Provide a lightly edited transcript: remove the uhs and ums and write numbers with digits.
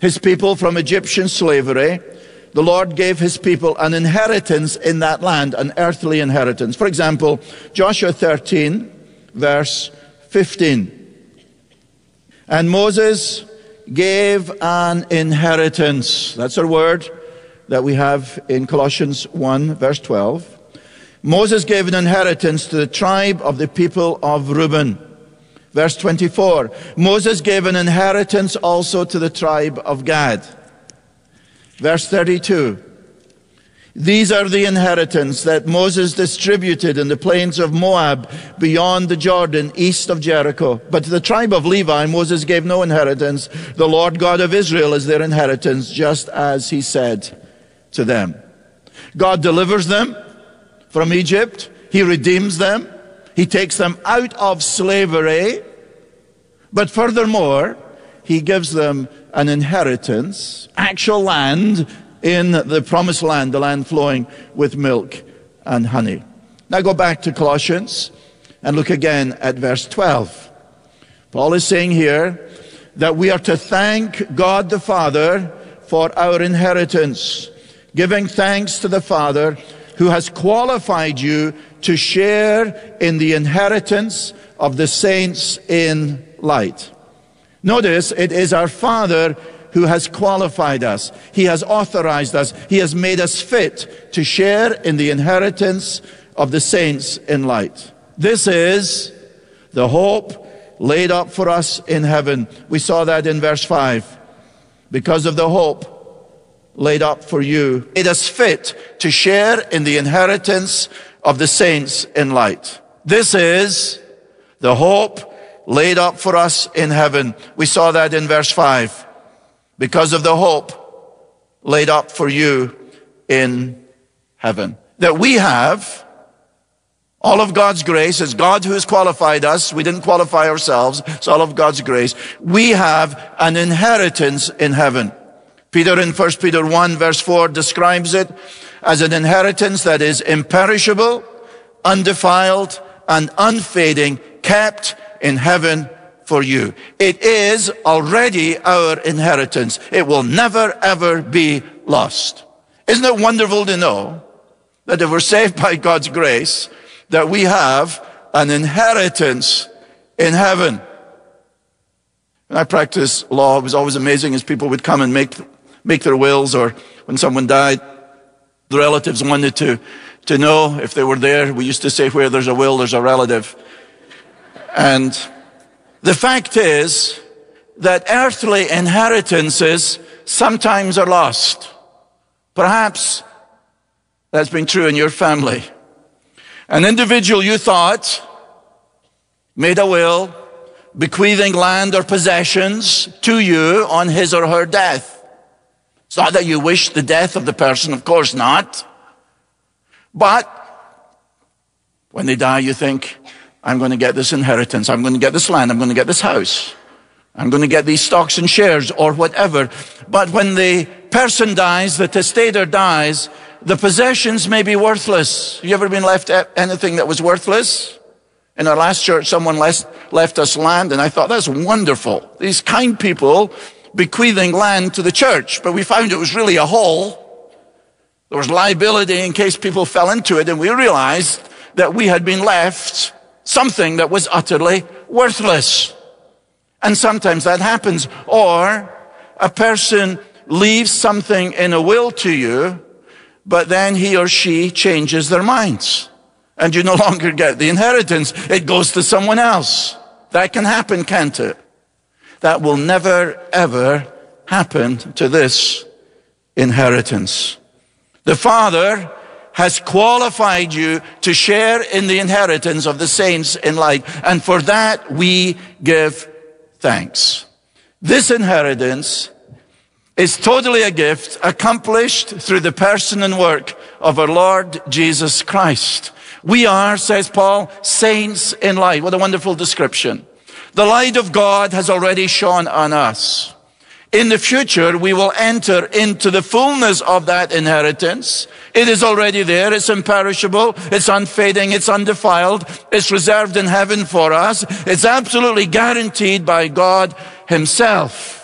his people from Egyptian slavery, the Lord gave his people an inheritance in that land, an earthly inheritance. For example, Joshua 13, verse 15. And Moses gave an inheritance. That's our word that we have in Colossians 1, verse 12. Moses gave an inheritance to the tribe of the people of Reuben. Verse 24. Moses gave an inheritance also to the tribe of Gad. Verse 32. These are the inheritance that Moses distributed in the plains of Moab beyond the Jordan, east of Jericho. But to the tribe of Levi, Moses gave no inheritance. The Lord God of Israel is their inheritance, just as he said to them. God delivers them from Egypt. He redeems them. He takes them out of slavery. But furthermore, he gives them an inheritance, actual land, in the promised land, the land flowing with milk and honey. Now go back to Colossians and look again at verse 12. Paul is saying here that we are to thank God the Father for our inheritance, giving thanks to the Father who has qualified you to share in the inheritance of the saints in light. Notice, it is our Father who has qualified us. He has authorized us. He has made us fit to share in the inheritance of the saints in light. This is the hope laid up for us in heaven. We saw that in verse 5. Because of the hope laid up for you, made us fit to share in the inheritance of the saints in light. This is the hope laid up for us in heaven. We saw that in verse 5. Because of the hope laid up for you in heaven. That we have all of God's grace. It's God who has qualified us. We didn't qualify ourselves. It's all of God's grace. We have an inheritance in heaven. Peter in 1 Peter 1 verse 4 describes it as an inheritance that is imperishable, undefiled, and unfading, kept in heaven for you. It is already our inheritance. It will never, ever be lost. Isn't it wonderful to know that if we're saved by God's grace, that we have an inheritance in heaven? When I practiced law, it was always amazing as people would come and make their wills, or when someone died, the relatives wanted to know if they were there. We used to say, where there's a will, there's a relative. And the fact is that earthly inheritances sometimes are lost. Perhaps that's been true in your family. An individual you thought made a will, bequeathing land or possessions to you on his or her death. It's not that you wish the death of the person, of course not. But when they die, you think, I'm going to get this inheritance. I'm going to get this land. I'm going to get this house. I'm going to get these stocks and shares or whatever. But when the person dies, the testator dies, the possessions may be worthless. Have you ever been left anything that was worthless? In our last church, someone left us land, and I thought, that's wonderful. These kind people bequeathing land to the church. But we found it was really a hole. There was liability in case people fell into it, and we realized that we had been left something that was utterly worthless. And sometimes that happens. Or a person leaves something in a will to you, but then he or she changes their minds. And you no longer get the inheritance. It goes to someone else. That can happen, can't it? That will never, ever happen to this inheritance. The Father has qualified you to share in the inheritance of the saints in light. And for that we give thanks. This inheritance is totally a gift accomplished through the person and work of our Lord Jesus Christ. We are, says Paul, saints in light. What a wonderful description. The light of God has already shone on us. In the future, we will enter into the fullness of that inheritance. It is already there. It's imperishable. It's unfading. It's undefiled. It's reserved in heaven for us. It's absolutely guaranteed by God himself.